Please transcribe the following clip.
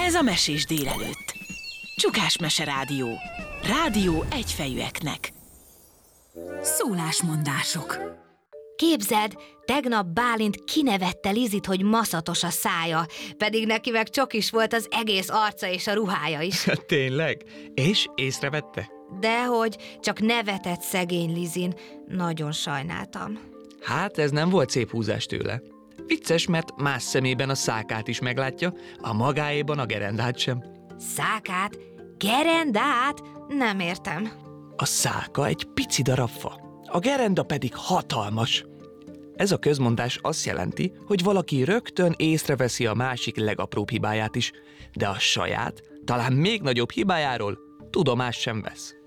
Ez a Mesés délelőtt. Csukás Mese Rádió. Rádió egyfejűeknek. Szólásmondások. Képzeld, tegnap Bálint kinevette Lizit, hogy maszatos a szája, pedig neki meg csokis volt az egész arca és a ruhája is. Tényleg? És észrevette? Dehogy, csak nevetett szegény Lizin. Nagyon sajnáltam. Hát ez nem volt szép húzás tőle. Vicces, mert más szemében a szákát is meglátja, a magáéban a gerendát sem. Szákát? Gerendát? Nem értem. A száka egy pici darab fa, a gerenda pedig hatalmas. Ez a közmondás azt jelenti, hogy valaki rögtön észreveszi a másik legapróbb hibáját is, de a saját, talán még nagyobb hibájáról tudomást sem vesz.